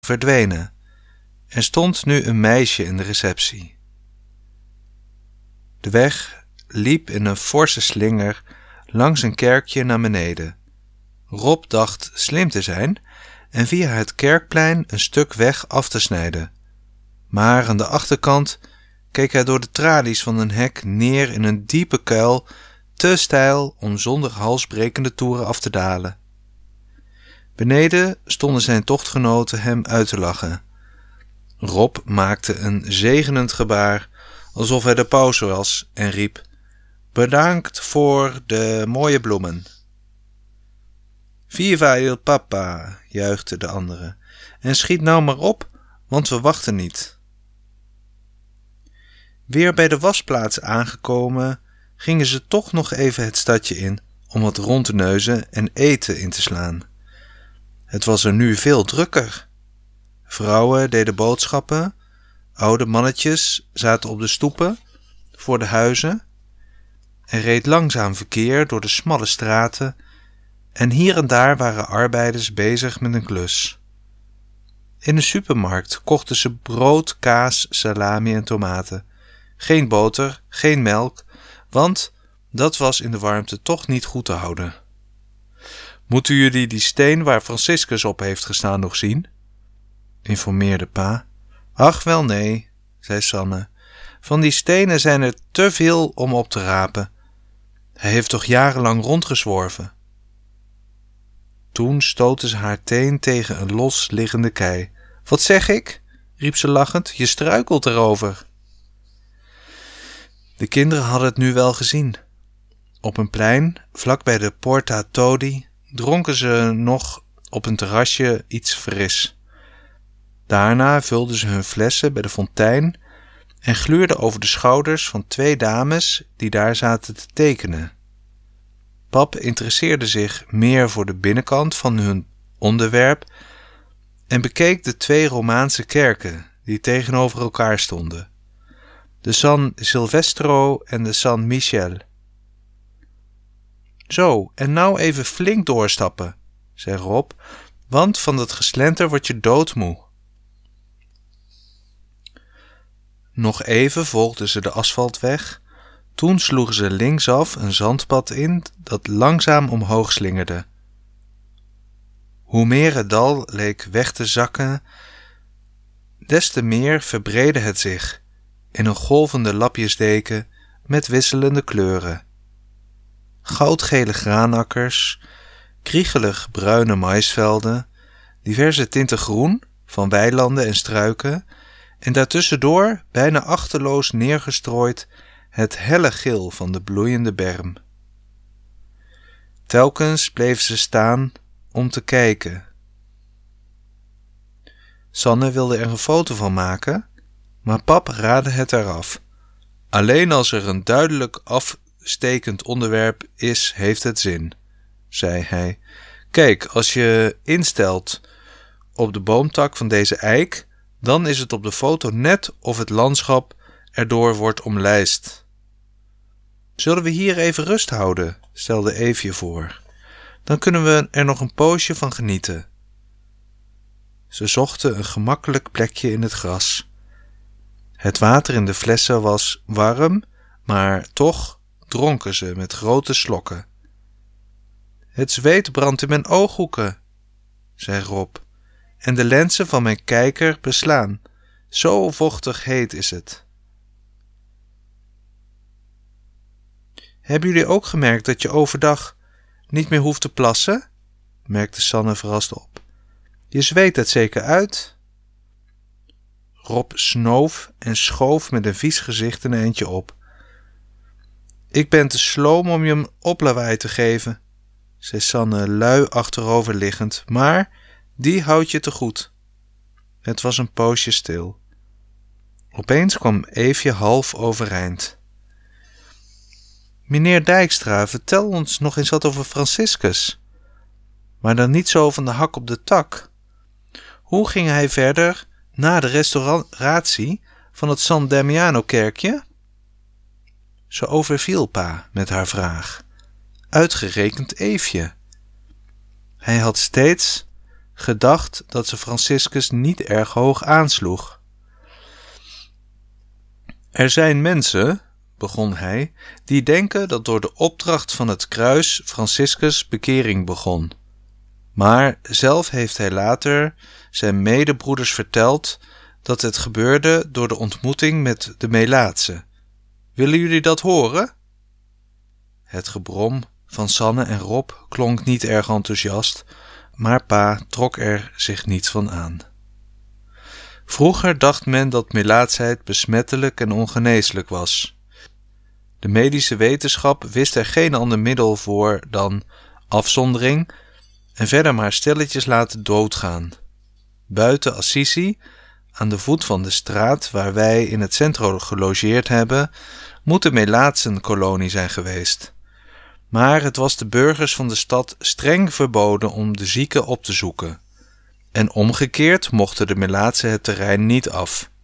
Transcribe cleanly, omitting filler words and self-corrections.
verdwenen. Er stond nu een meisje in de receptie. De weg liep in een forse slinger langs een kerkje naar beneden. Rob dacht slim te zijn en via het kerkplein een stuk weg af te snijden. Maar aan de achterkant keek hij door de tralies van een hek neer in een diepe kuil, te steil om zonder halsbrekende toeren af te dalen. Beneden stonden zijn tochtgenoten hem uit te lachen. Rob maakte een zegenend gebaar, alsof hij de paus was, en riep: "Bedankt voor de mooie bloemen." "Viva il papa," juichten de anderen, "en schiet nou maar op, want we wachten niet." Weer bij de wasplaats aangekomen, gingen ze toch nog even het stadje in om wat rond te neuzen en eten in te slaan. Het was er nu veel drukker. Vrouwen deden boodschappen, oude mannetjes zaten op de stoepen voor de huizen. Er reed langzaam verkeer door de smalle straten en hier en daar waren arbeiders bezig met een klus. In de supermarkt kochten ze brood, kaas, salami en tomaten. Geen boter, geen melk, want dat was in de warmte toch niet goed te houden. "Moeten jullie die steen waar Franciscus op heeft gestaan nog zien?" informeerde pa. "Ach wel nee," zei Sanne. "Van die stenen zijn er te veel om op te rapen. Hij heeft toch jarenlang rondgezworven." Toen stootte ze haar teen tegen een los liggende kei. "Wat zeg ik?" riep ze lachend. "Je struikelt erover." De kinderen hadden het nu wel gezien. Op een plein, vlak bij de Porta Todi, dronken ze nog op een terrasje iets fris. Daarna vulden ze hun flessen bij de fontein en gluurden over de schouders van 2 dames die daar zaten te tekenen. Pap interesseerde zich meer voor de binnenkant van hun onderwerp en bekeek de 2 Romaanse kerken die tegenover elkaar stonden. De San Silvestro en de San Michel. "Zo, en nou even flink doorstappen," zei Rob, "want van dat geslenter word je doodmoe." Nog even volgden ze de asfaltweg, toen sloegen ze linksaf een zandpad in dat langzaam omhoog slingerde. Hoe meer het dal leek weg te zakken, des te meer verbreedde het zich in een golvende lapjesdeken met wisselende kleuren. Goudgele graanakkers, kriegelig bruine maïsvelden, diverse tinten groen van weilanden en struiken en daartussendoor, bijna achteloos neergestrooid, het helle geel van de bloeiende berm. Telkens bleef ze staan om te kijken. Sanne wilde er een foto van maken, maar pap raadde het eraf. "Alleen als er een duidelijk afstekend onderwerp is, heeft het zin," zei hij. "Kijk, als je instelt op de boomtak van deze eik, dan is het op de foto net of het landschap erdoor wordt omlijst." "Zullen we hier even rust houden?" stelde Eefje voor. "Dan kunnen we er nog een poosje van genieten." Ze zochten een gemakkelijk plekje in het gras. Het water in de flessen was warm, maar toch dronken ze met grote slokken. "Het zweet brandt in mijn ooghoeken," zei Rob, "en de lenzen van mijn kijker beslaan. Zo vochtig heet is het." "Hebben jullie ook gemerkt dat je overdag niet meer hoeft te plassen?" merkte Sanne verrast op. "Je zweet het zeker uit." Rob snoof en schoof met een vies gezicht een eindje op. "Ik ben te sloom om je een oplawaai te geven," zei Sanne lui achterover liggend, "maar die houd je te goed." Het was een poosje stil. Opeens kwam Eefje half overeind. "Meneer Dijkstra, vertel ons nog eens wat over Franciscus. Maar dan niet zo van de hak op de tak. Hoe ging hij verder na de restauratie van het San Damiano-kerkje?" Ze overviel pa met haar vraag. Uitgerekend Eefje. Hij had steeds gedacht dat ze Franciscus niet erg hoog aansloeg. Er zijn mensen, begon hij, die denken dat door de opdracht van het kruis Franciscus bekering begon. Maar zelf heeft hij later zijn medebroeders verteld dat het gebeurde door de ontmoeting met de Melaatse. Willen jullie dat horen? Het gebrom van Sanne en Rob klonk niet erg enthousiast, maar pa trok er zich niets van aan. Vroeger dacht men dat melaatsheid besmettelijk en ongeneeslijk was. De medische wetenschap wist er geen ander middel voor dan afzondering en verder maar stilletjes laten doodgaan. Buiten Assisi, aan de voet van de straat waar wij in het centro gelogeerd hebben, moet de melaatsenkolonie zijn geweest. Maar het was de burgers van de stad streng verboden om de zieken op te zoeken. En omgekeerd mochten de melaatsen het terrein niet af.